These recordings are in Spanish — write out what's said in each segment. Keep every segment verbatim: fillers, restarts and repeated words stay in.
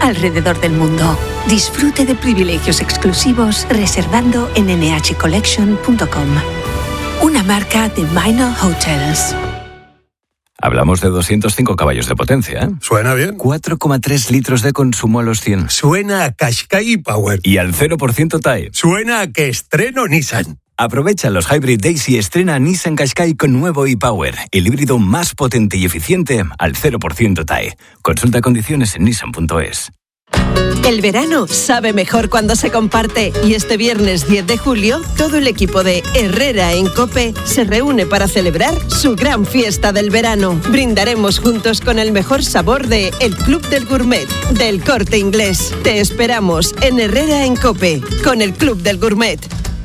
alrededor del mundo. Disfrute de privilegios exclusivos reservando en ene hache collection punto com. Una marca de Minor Hotels. Hablamos de doscientos cinco caballos de potencia, ¿eh? Suena bien. cuatro coma tres litros de consumo a los cien. Suena a Qashqai Power. Y al cero por ciento T A E. Suena a que estreno Nissan. Aprovecha los Hybrid Days y estrena Nissan Qashqai con nuevo e-Power, el híbrido más potente y eficiente al cero por ciento T A E. Consulta condiciones en nissan punto es. El verano sabe mejor cuando se comparte y este viernes diez de julio todo el equipo de Herrera en COPE se reúne para celebrar su gran fiesta del verano. Brindaremos juntos con el mejor sabor de El Club del Gourmet del Corte Inglés. Te esperamos en Herrera en COPE con el Club del Gourmet.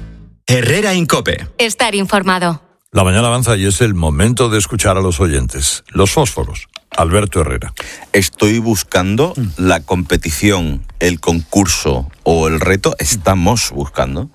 Herrera en COPE. Estar informado. La mañana avanza y es el momento de escuchar a los oyentes. Los fósforos. Alberto Herrera. Estoy buscando la competición, el concurso o el reto, estamos buscando,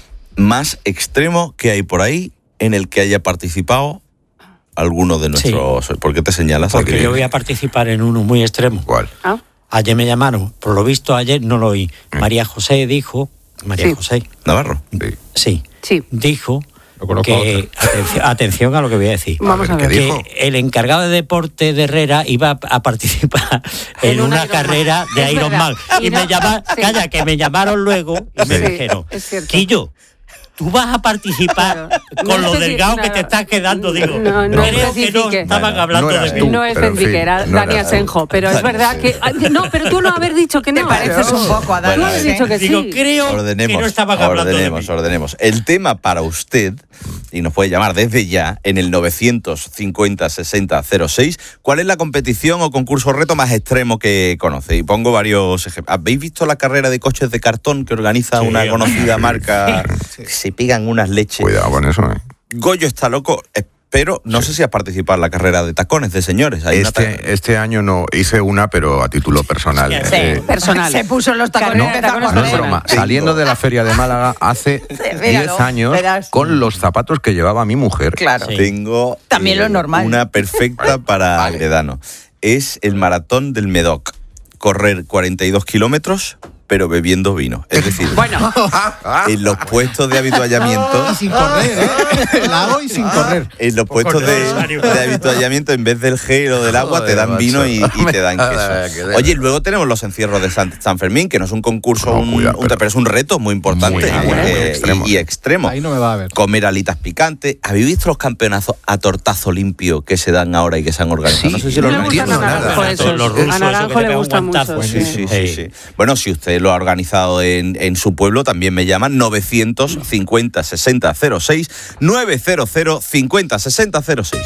más extremo que hay por ahí en el que haya participado alguno de nuestros... Sí. ¿Por qué te señalas? Porque yo voy a participar en uno muy extremo. ¿Cuál? ¿Ah? Ayer me llamaron, por lo visto ayer no lo oí. ¿Eh? María José dijo... María sí. José. ¿Navarro? Sí. Sí. sí. Dijo... Que, atención, atención a lo que voy a decir. Vamos a ver. Que dijo? El encargado de deporte de Herrera iba a participar en, en una, una carrera de Ironman. Y, y no, me llamaron, sí. calla, que me llamaron luego y sí, me dijeron, Quillo, tú vas a participar con no lo delgado que te estás quedando, digo. No, no creo que no estaban bueno, hablando no de mí. Tú, no es Enrique, era no Dani Asenjo, pero es verdad que... No, pero tú no haber dicho que no. Te pareces un poco a Dani. Tú has dicho que sí. Digo, creo ordenemos, que no estaban hablando ordenemos, de mí. Ordenemos, El tema para usted, y nos puede llamar desde ya, en el novecientos cincuenta sesenta cero seis, ¿cuál es la competición o concurso reto más extremo que conoce? Y pongo varios ejemplos. ¿Habéis visto la carrera de coches de cartón que organiza sí, una conocida marca? Sí. Que se pegan unas leches. Cuidado con eso, ¿eh? Goyo está loco, pero no sí. sé si has participado en la carrera de tacones de señores. Hay este, ta- este año no, hice una, pero a título personal. Sí, eh, personal. Se puso los tacones. No, tacones no es broma. Saliendo de la Feria de Málaga hace diez años, verás. Con los zapatos que llevaba mi mujer. Claro. Sí. Tengo también eh, lo normal. Una perfecta para vale. Agredano. Es el maratón del Medoc. Correr cuarenta y dos kilómetros, pero bebiendo vino. Es decir, bueno. en los puestos de habituallamiento... Y sin correr, ¿eh? El agua y sin correr. En los puestos de, de habituallamiento, en vez del gel o del agua, te dan vino y, y te dan queso. Oye, luego tenemos los encierros de San, San Fermín, que no es un concurso, no, un, cuidado, un, pero es un reto muy importante muy, y, muy, muy extremo. Y, y extremo. Ahí no me va a ver. Comer alitas picantes. ¿Habéis visto los campeonazos a tortazo limpio que se dan ahora y que se han organizado? Sí, no sé si no lo entiendo nada. A Naranjo le gusta mucho. Sí, sí, sí, sí. Bueno, si usted lo ha organizado en, en su pueblo, también me llaman novecientos cincuenta sesenta cero seis, novecientos cincuenta sesenta cero seis.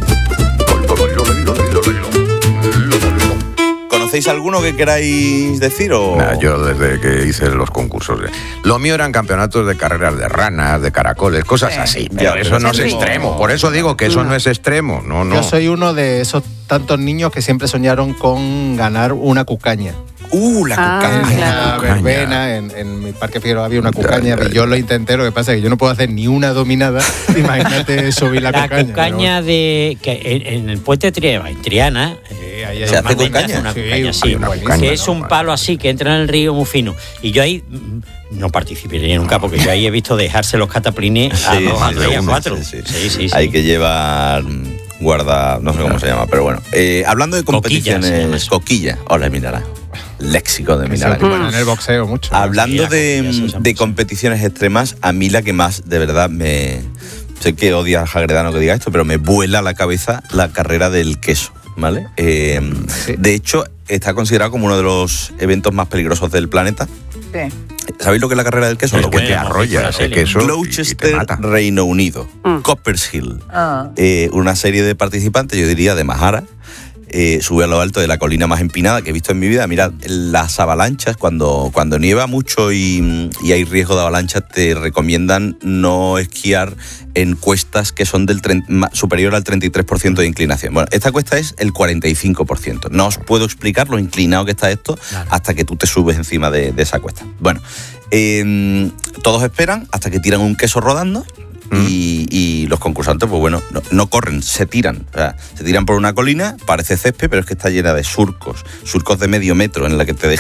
¿Conocéis alguno que queráis decir? O... Nah, yo desde que hice los concursos. Lo mío eran campeonatos de carreras de ranas, de caracoles, cosas sí. así. Pero ya, eso no es sí. extremo. Por eso digo que eso no, no es extremo. No, no. Yo soy uno de esos tantos niños que siempre soñaron con ganar una cucaña. Uh, la cucaña. Ah, claro. En la verbena, en, en mi parque Figueroa había una cucaña. Ya, ya, ya. Yo lo intenté, lo que pasa es que yo no puedo hacer ni una dominada. Imagínate subir la, la cucaña. La cucaña pero... de que en, en el puente Triana, en Triana, eh, ahí ¿se hace cucaña? Una sí, cucaña, sí, una cucaña, que es un palo así que entra en el río muy fino. Y yo ahí no participaría nunca, porque yo ahí he visto dejarse los cataplines a sí, dos, a tres, a cuatro. Sí, sí. Sí, sí, sí. Hay que llevar guarda, no sé cómo se llama, pero bueno. Eh, hablando de competiciones, coquilla, hola, mírala. Léxico de Milán. Bueno, en el boxeo mucho. Hablando de, de competiciones extremas, a mí la que más de verdad me... Sé que odia a Jagredano que diga esto, pero me vuela la cabeza la carrera del queso, ¿vale? Eh, sí. De hecho, está considerado como uno de los eventos más peligrosos del planeta. Sí. ¿Sabéis lo que es la carrera del queso? Es lo que te arrolla ese queso Gloucester, y te mata. Reino Unido. Mm. Coppershill. Ah. Eh, una serie de participantes, yo diría, de Majara. Eh, sube a lo alto de la colina más empinada que he visto en mi vida. Mirad, las avalanchas, cuando, cuando nieva mucho y, y hay riesgo de avalanchas, te recomiendan no esquiar en cuestas que son del treinta, superior al treinta y tres por ciento de inclinación. Bueno, esta cuesta es el cuarenta y cinco por ciento. No os puedo explicar lo inclinado que está esto claro. hasta que tú te subes encima de, de esa cuesta. Bueno, eh, todos esperan hasta que tiran un queso rodando. Y, y los concursantes, pues bueno, no, no corren, se tiran. O sea, se tiran por una colina, parece césped, pero es que está llena de surcos, surcos de medio metro en la que te dejan